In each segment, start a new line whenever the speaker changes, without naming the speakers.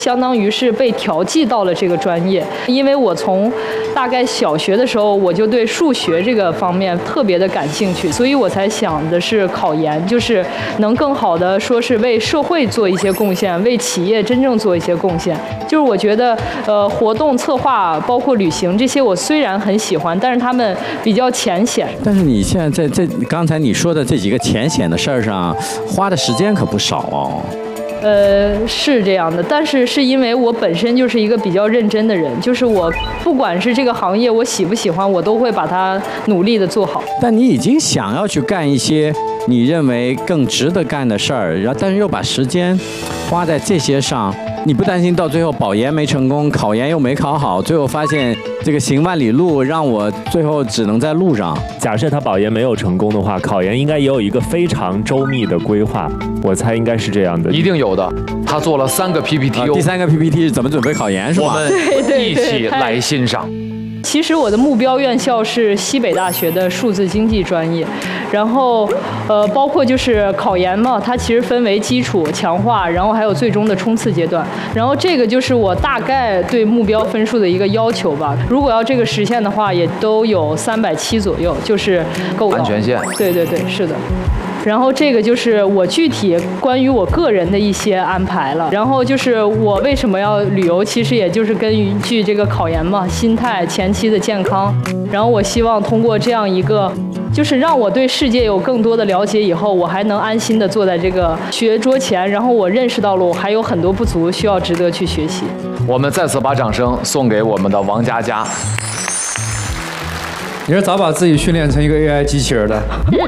相当于是被调剂到了这个专业。因为我从大概小学的时候，我就对数学这个方面特别的感兴趣，所以我才想的是考研，就是能更好的说是为社会做一些贡献，为企业真正做一些贡献。就是我觉得活动策划包括旅行这些，我虽然很喜欢，但是他们比较浅显。
但是你现在在刚才你说的这几个浅显的事儿上花的时间可不少哦。
是这样的，但是是因为我本身就是一个比较认真的人，就是我不管是这个行业我喜不喜欢，我都会把它努力的做好。
但你已经想要去干一些你认为更值得干的事儿，然后但是又把时间花在这些上，你不担心到最后保研没成功，考研又没考好，最后发现这个行万里路让我最后只能在路上？
假设他保研没有成功的话，考研应该也有一个非常周密的规划，我猜应该是这样的。
一定有的，他做了3个 PPT，
第3个 PPT 是怎么准备考研是吧？
我们一起来欣赏。
其实我的目标院校是西北大学的数字经济专业，然后包括就是考研嘛，它其实分为基础、强化，然后还有最终的冲刺阶段。然后这个就是我大概对目标分数的一个要求吧。如果要这个实现的话，也都有370左右，就是够高。
安全线。
对对对，是的。然后这个就是我具体关于我个人的一些安排了。然后就是我为什么要旅游，其实也就是根据这个考研嘛，心态、前期的健康。然后我希望通过这样一个，就是让我对世界有更多的了解以后，我还能安心的坐在这个学桌前。然后我认识到了我还有很多不足，需要值得去学习。
我们再次把掌声送给我们的王佳佳。
你是咋把自己训练成一个 AI 机器人的？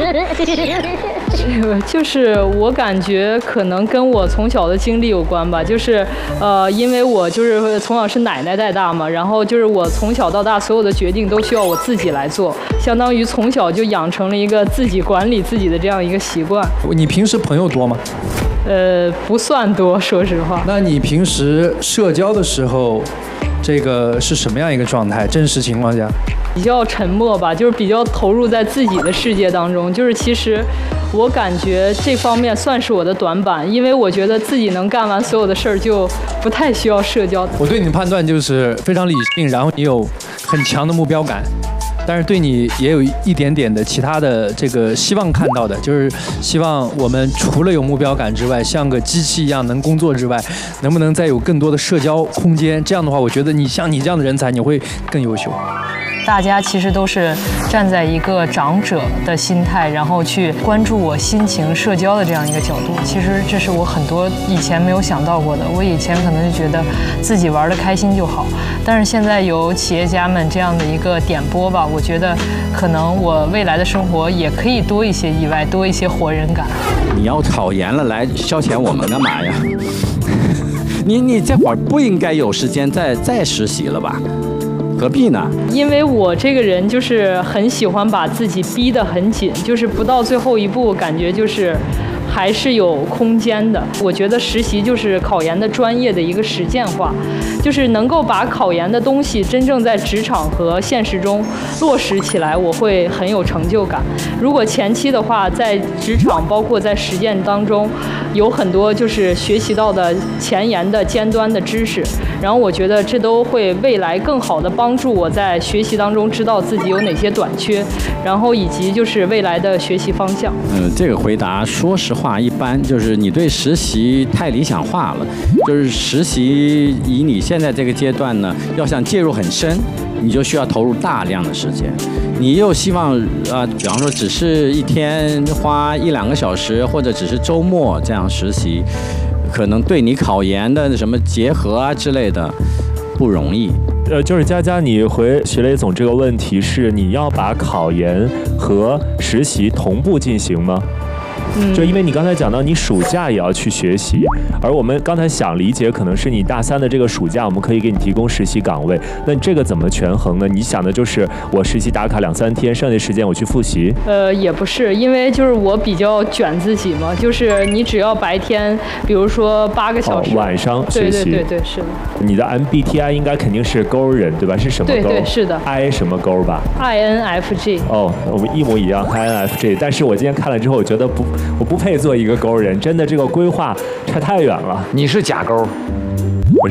就是我感觉可能跟我从小的经历有关吧，就是因为我就是从小是奶奶带大嘛，然后就是我从小到大所有的决定都需要我自己来做，相当于从小就养成了一个自己管理自己的这样一个习惯。
你平时朋友多吗？
不算多，说实话。
那你平时社交的时候，这个是什么样一个状态？真实情况下？
比较沉默吧，就是比较投入在自己的世界当中。就是其实我感觉这方面算是我的短板，因为我觉得自己能干完所有的事儿，就不太需要社交。
我对你的判断就是非常理性，然后你有很强的目标感。但是对你也有一点点的其他的这个希望看到的，就是希望我们除了有目标感之外，像个机器一样能工作之外，能不能再有更多的社交空间？这样的话，我觉得你像你这样的人才，你会更优秀。
大家其实都是站在一个长者的心态，然后去关注我心情、社交的这样一个角度。其实这是我很多以前没有想到过的。我以前可能就觉得自己玩得开心就好，但是现在有企业家们这样的一个点拨吧，我觉得可能我未来的生活也可以多一些意外，多一些活人感。
你要考研了，来消遣我们干嘛呀？你这会儿不应该有时间再实习了吧？何必呢？
因为我这个人就是很喜欢把自己逼得很紧，就是不到最后一步，感觉就是还是有空间的。我觉得实习就是考研的专业的一个实践化，就是能够把考研的东西真正在职场和现实中落实起来，我会很有成就感。如果前期的话，在职场包括在实践当中，有很多就是学习到的前沿的尖端的知识，然后我觉得这都会未来更好的帮助我在学习当中知道自己有哪些短缺，然后以及就是未来的学习方向。
这个回答说实话一般，就是你对实习太理想化了。就是实习以你现在这个阶段呢，要想介入很深，你就需要投入大量的时间。你又希望比方说只是一天花1-2个小时，或者只是周末这样实习，可能对你考研的什么结合啊之类的不容易。
就是佳佳，你回徐雷总这个问题是你要把考研和实习同步进行吗？就因为你刚才讲到你暑假也要去学习，而我们刚才想理解可能是你大3的这个暑假我们可以给你提供实习岗位，那这个怎么权衡呢？你想的就是我实习打卡2-3天，剩下的时间我去复习？也
不是，因为就是我比较卷自己嘛，就是你只要白天比如说8个小时，
晚上学习。
对，是的。
你的 MBTI 应该肯定是勾人对吧？是什么勾？
对，是的。
I 什么勾吧？
INFJ。
我们一模一样 INFJ， 但是我今天看了之后，我觉得我不配做一个勾人，真的这个规划差太远了。
你是甲勾。